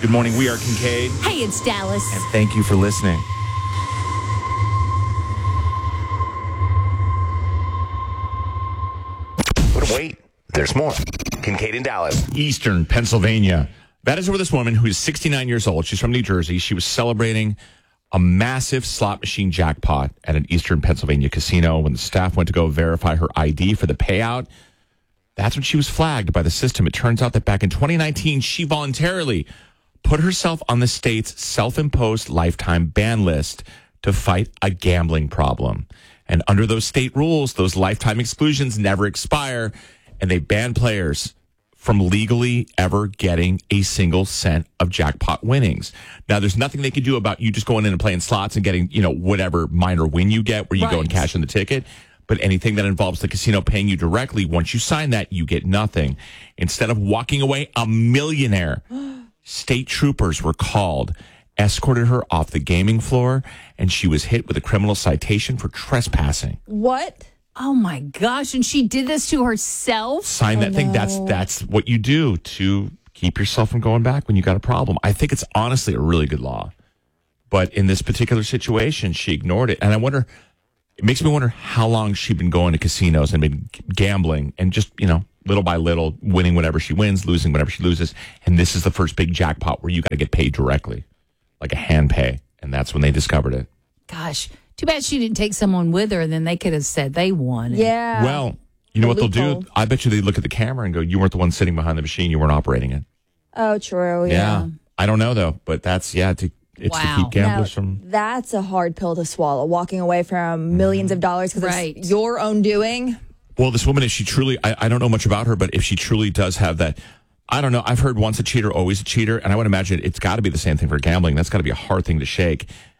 Good morning. We are Kincaid. Hey, it's Dallas. And thank you for listening. But wait, there's more. Kincaid and Dallas. Eastern Pennsylvania. That is where this woman who is 69 years old, she's from New Jersey. She was celebrating a massive slot machine jackpot at an Eastern Pennsylvania casino. When the staff went to go verify her ID for the payout, that's when she was flagged by the system. It turns out that back in 2019, she voluntarily put herself on the state's self-imposed lifetime ban list to fight a gambling problem. And under those state rules, those lifetime exclusions never expire, and they ban players from legally ever getting a single cent of jackpot winnings. Now, there's nothing they can do about you just going in and playing slots and getting, whatever minor win you get where you go and cash in the ticket. But anything that involves the casino paying you directly, once you sign that, you get nothing. Instead of walking away a millionaire, state troopers were called, escorted her off the gaming floor, and she was hit with a criminal citation for trespassing. What? Oh, my gosh. And she did this to herself? Sign that thing. That's what you do to keep yourself from going back when you got a problem. I think it's honestly a really good law. But in this particular situation, she ignored it. And it makes me wonder how long she'd been going to casinos and been gambling and just, little by little, winning whenever she wins, losing whenever she loses. And this is the first big jackpot where you got to get paid directly, like a hand pay. And that's when they discovered it. Gosh, too bad she didn't take someone with her, and then they could have said they won. Yeah. Well, you know what they'll do? I bet you they look at the camera and go, you weren't the one sitting behind the machine. You weren't operating it. Oh, true. Yeah. I don't know, though. But that's, to keep gamblers from... That's a hard pill to swallow, walking away from millions of dollars because it's your own doing. Well, this woman, if she truly... I don't know much about her, but if she truly does have that... I don't know. I've heard once a cheater, always a cheater. And I would imagine it's got to be the same thing for gambling. That's got to be a hard thing to shake.